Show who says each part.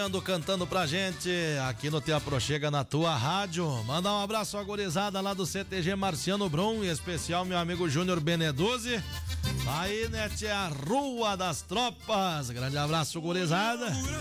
Speaker 1: Cantando pra gente aqui no Te Aproxega na tua rádio. Mandar um abraço à gurizada lá do CTG Marciano Brum, em especial meu amigo Júnior Beneduzzi. Aí, né, tia Rua das Tropas. Grande abraço, gurizada.